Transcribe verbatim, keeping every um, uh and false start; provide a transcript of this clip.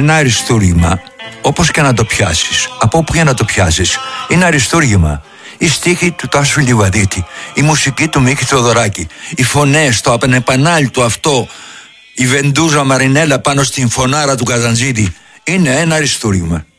ένα αριστούργημα, όπως και να το πιάσεις, από όπου και να το πιάσεις, είναι αριστούργημα. Η στίχη του Τάσου Λιβαδίτη, η μουσική του Μίκη Θοδωράκη, οι φωνές, το απενεπανάληπτο αυτό, η Βεντούζα Μαρινέλα πάνω στην φωνάρα του Καζαντζίδη, είναι ένα αριστούργημα.